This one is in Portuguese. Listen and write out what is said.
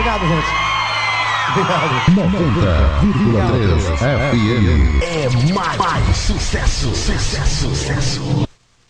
Obrigado, gente. Obrigado. 90,3 FM. É mais sucesso, sucesso, sucesso.